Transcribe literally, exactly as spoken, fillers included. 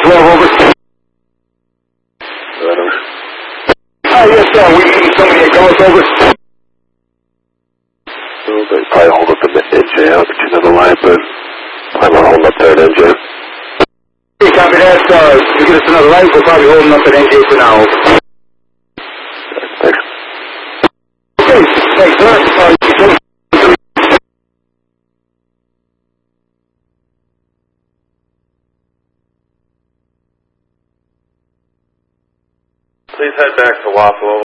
twelve, over. Uh, yes, sir. We need somebody at Gulf, over. Well, they probably hold up in the N J out at another line, but I'm not holding up there at N J. Okay, copy that. Uh, if you get us another light, we're probably holding up at N J for now. Thanks. Okay, thanks, sir. Uh, Please head back to Waffle